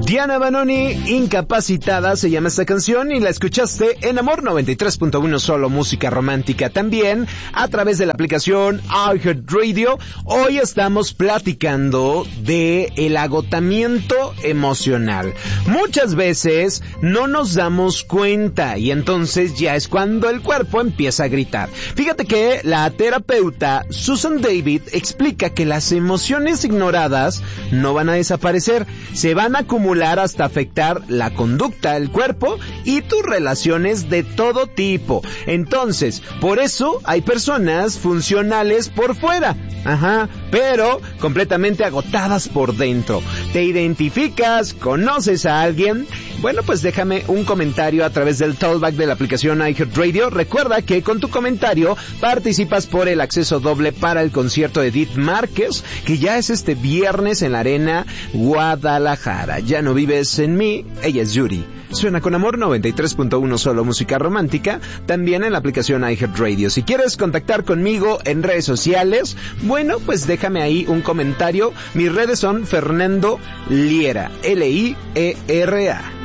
Diana Banoni, Incapacitada, se llama esta canción y la escuchaste en Amor 93.1, solo música romántica. También a través de la aplicación iHeartRadio. Hoy estamos platicando de el agotamiento emocional. Muchas veces no nos damos cuenta y entonces ya es cuando el cuerpo empieza a gritar. Fíjate que la terapeuta Susan David explica que las emociones ignoradas no van a desaparecer, se van a acumular hasta afectar la conducta, el cuerpo y tus relaciones de todo tipo. Entonces, por eso hay personas funcionales por fuera, pero completamente agotadas por dentro. ¿Te identificas? ¿Conoces a alguien? Bueno, pues déjame un comentario a través del talkback de la aplicación iHeartRadio. Recuerda que con tu comentario participas por el acceso doble para el concierto de Edith Márquez, que ya es este viernes en la Arena Guadalajara. Ya no vives en mí, ella es Yuri. Suena con Amor 93.1, solo música romántica, también en la aplicación iHeartRadio. Si quieres contactar conmigo en redes sociales, bueno, pues déjame ahí un comentario. Mis redes son Fernando Liera, Liera.